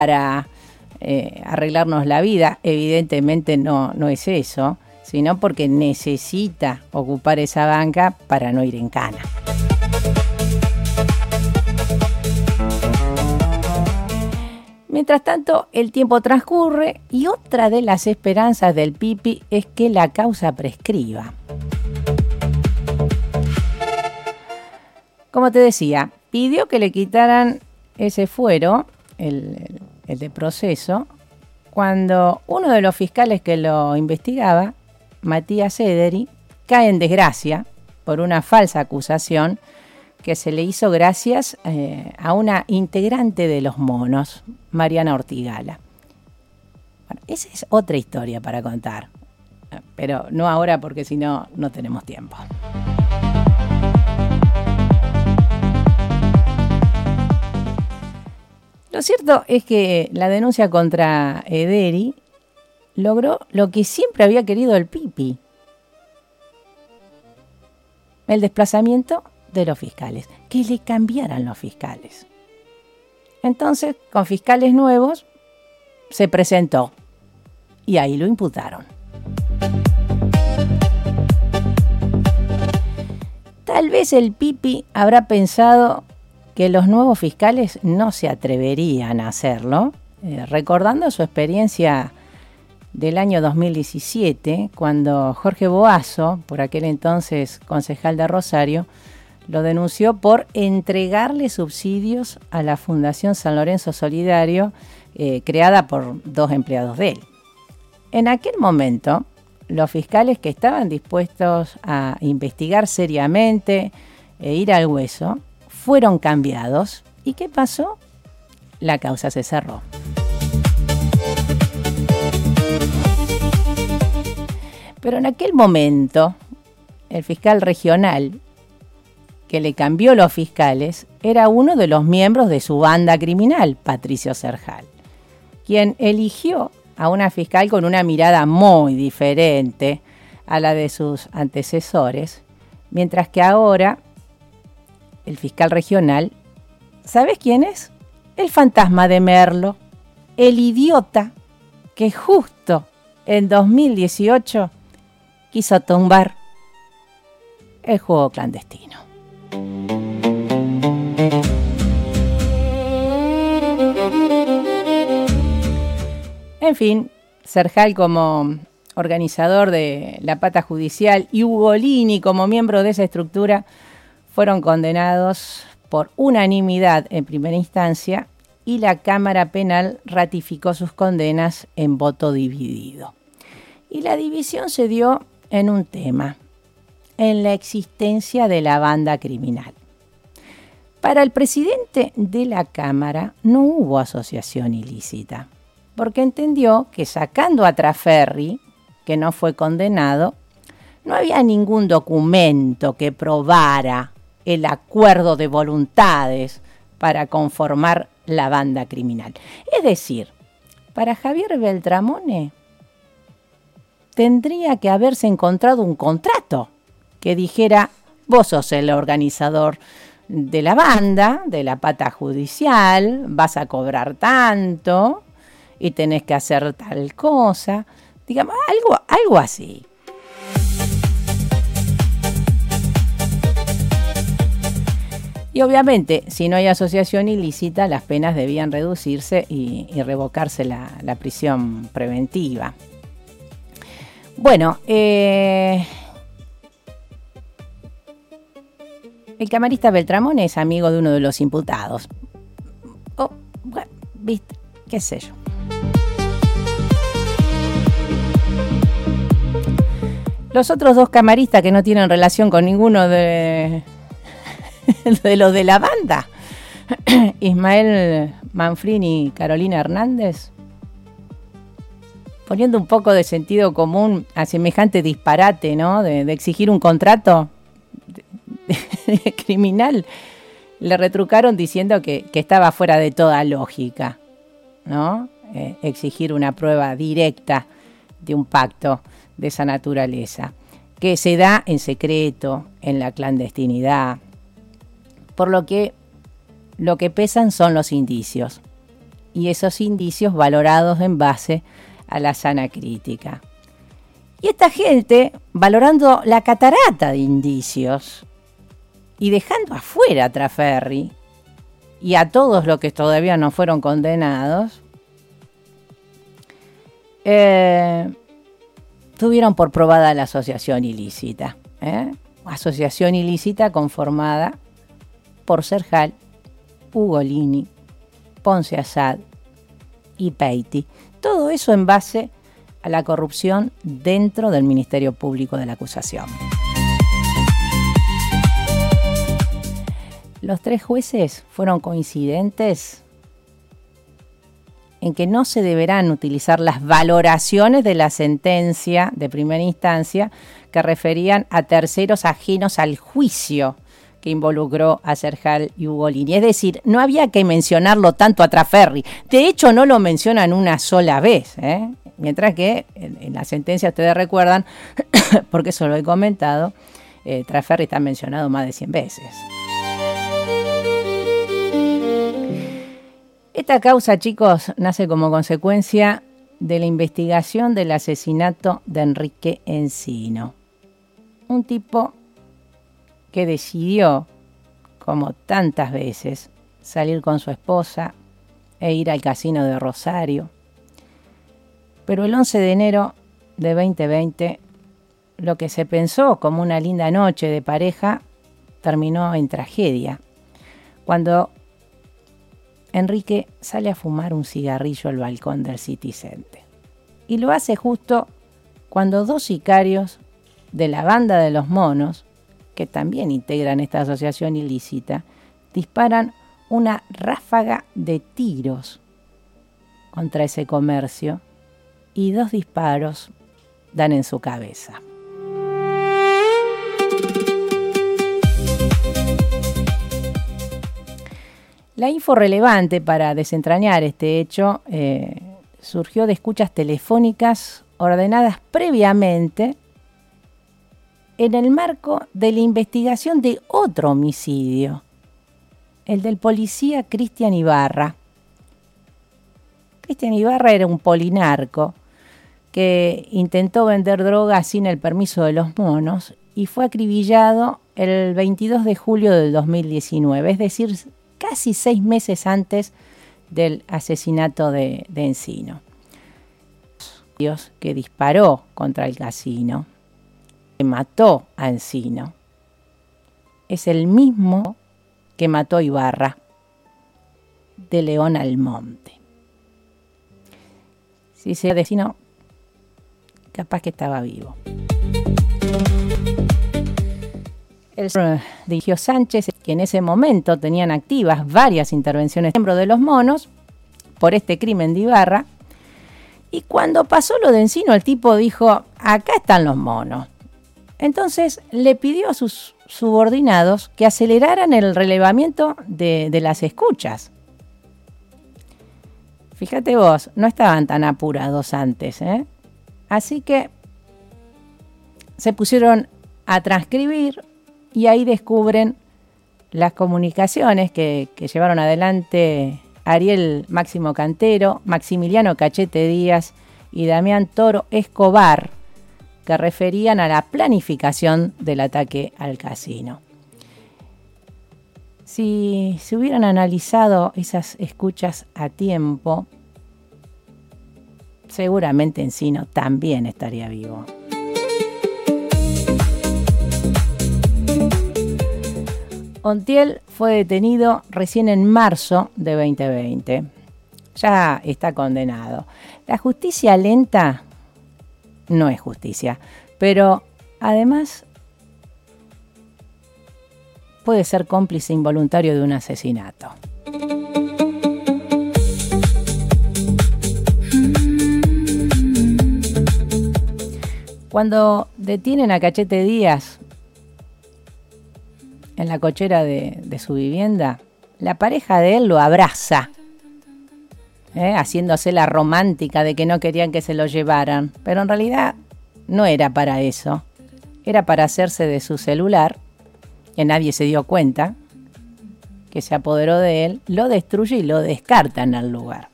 para arreglarnos la vida. Evidentemente no es eso, sino porque necesita ocupar esa banca para no ir en cana. Mientras tanto, el tiempo transcurre y otra de las esperanzas del Pipi es que la causa prescriba. Como te decía, pidió que le quitaran ese fuero, el de proceso, cuando uno de los fiscales que lo investigaba, Matías Ederi, cae en desgracia por una falsa acusación que se le hizo gracias a una integrante de Los Monos, Mariana Ortigala. Bueno, esa es otra historia para contar, pero no ahora porque si no, no tenemos tiempo. Lo cierto es que la denuncia contra Ederi logró lo que siempre había querido el Pipi: el desplazamiento de los fiscales, que le cambiaran los fiscales. Entonces, con fiscales nuevos, se presentó y ahí lo imputaron. Tal vez el Pipi habrá pensado que los nuevos fiscales no se atreverían a hacerlo, recordando su experiencia del año 2017, cuando Jorge Boazo, por aquel entonces concejal de Rosario, lo denunció por entregarle subsidios a la Fundación San Lorenzo Solidario, creada por 2 empleados de él. En aquel momento, los fiscales que estaban dispuestos a investigar seriamente e ir al hueso, fueron cambiados. ¿Y qué pasó? La causa se cerró. Pero en aquel momento, el fiscal regional que le cambió los fiscales era uno de los miembros de su banda criminal, Patricio Serjal, quien eligió a una fiscal con una mirada muy diferente a la de sus antecesores, mientras que ahora el fiscal regional, ¿sabes quién es? El fantasma de Merlo, el idiota que justo en 2018 quiso tumbar el juego clandestino. En fin, Serjal como organizador de la pata judicial y Ugolini como miembro de esa estructura fueron condenados por unanimidad en primera instancia y la Cámara Penal ratificó sus condenas en voto dividido. Y la división se dio en un tema: en la existencia de la banda criminal. Para el presidente de la Cámara no hubo asociación ilícita, porque entendió que sacando a Traferri, que no fue condenado, no había ningún documento que probara el acuerdo de voluntades para conformar la banda criminal. Es decir, para Javier Beltramone tendría que haberse encontrado un contrato que dijera: vos sos el organizador de la banda, de la pata judicial, vas a cobrar tanto y tenés que hacer tal cosa, digamos, algo así. Y obviamente, si no hay asociación ilícita, las penas debían reducirse y revocarse la prisión preventiva. Bueno, el camarista Beltramone es amigo de uno de los imputados. Bueno, viste, qué sé yo. Los otros 2 camaristas que no tienen relación con ninguno de los de la banda, Ismael Manfrini y Carolina Hernández, poniendo un poco de sentido común a semejante disparate, ¿no? De exigir un contrato criminal, le retrucaron diciendo que estaba fuera de toda lógica, ¿no? Exigir una prueba directa de un pacto de esa naturaleza, que se da en secreto, en la clandestinidad, por lo que pesan son los indicios. y esos indicios valorados en base a la sana crítica. Y esta gente, valorando la catarata de indicios y dejando afuera a Traferri y a todos los que todavía no fueron condenados, tuvieron por probada la asociación ilícita. Asociación ilícita conformada por Serjal, Ugolini, Ponce Asad y Peiti. Todo eso en base a la corrupción dentro del Ministerio Público de la acusación. Los 3 jueces fueron coincidentes en que no se deberán utilizar las valoraciones de la sentencia de primera instancia que referían a terceros ajenos al juicio que involucró a Serjal y Ugolini. Es decir, no había que mencionarlo tanto a Traferri. De hecho, no lo mencionan una sola vez, mientras que en la sentencia, ustedes recuerdan, porque eso lo he comentado, Traferri está mencionado más de 100 veces. Esta causa, chicos, nace como consecuencia de la investigación del asesinato de Enrique Encino. Un tipo que decidió, como tantas veces, salir con su esposa e ir al casino de Rosario. Pero el 11 de enero de 2020, lo que se pensó como una linda noche de pareja terminó en tragedia, cuando Enrique sale a fumar un cigarrillo al balcón del City Center. Y lo hace justo cuando 2 sicarios de la banda de los monos, que también integran esta asociación ilícita, disparan una ráfaga de tiros contra ese comercio y 2 disparos dan en su cabeza. La info relevante para desentrañar este hecho surgió de escuchas telefónicas ordenadas previamente en el marco de la investigación de otro homicidio, el del policía Cristian Ibarra. Cristian Ibarra era un polinarco que intentó vender droga sin el permiso de los monos y fue acribillado el 22 de julio del 2019, es decir, casi 6 meses antes del asesinato de Encino. Dios que disparó contra el casino, que mató a Encino, es el mismo que mató a Ibarra, de León Almonte. Si se Encino, capaz que estaba vivo. El dirigió Sánchez, que en ese momento tenían activas varias intervenciones de miembros de los monos por este crimen de Ibarra, y cuando pasó lo de Encino, el tipo dijo: acá están los monos. Entonces le pidió a sus subordinados que aceleraran el relevamiento de las escuchas. Fíjate vos, no estaban tan apurados antes, Así que se pusieron a transcribir y ahí descubren las comunicaciones que llevaron adelante Ariel Máximo Cantero, Maximiliano Cachete Díaz y Damián Toro Escobar, que referían a la planificación del ataque al casino. Si se hubieran analizado esas escuchas a tiempo, seguramente Encino también estaría vivo. Ontiel fue detenido recién en marzo de 2020. Ya está condenado. La justicia lenta no es justicia, pero además puede ser cómplice involuntario de un asesinato. Cuando detienen a Cachete Díaz en la cochera de su vivienda, la pareja de él lo abraza, haciéndose la romántica de que no querían que se lo llevaran, pero en realidad no era para eso, era para hacerse de su celular, que nadie se dio cuenta, que se apoderó de él, lo destruye y lo descarta en el lugar.